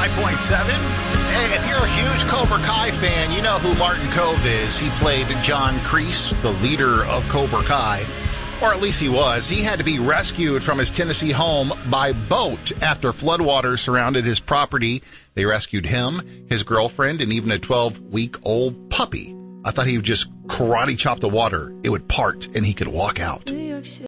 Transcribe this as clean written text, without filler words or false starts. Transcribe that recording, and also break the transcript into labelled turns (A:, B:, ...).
A: 95.7. Hey, if you're a huge Cobra Kai fan, you know who Martin Kove is. He played John Kreese, the leader of Cobra Kai. Or at least he was. He had to be rescued from his Tennessee home by boat after floodwaters surrounded his property. They rescued him, his girlfriend, and even a 12-week-old puppy. I thought he would just karate chop the water. It would part, and he could walk out.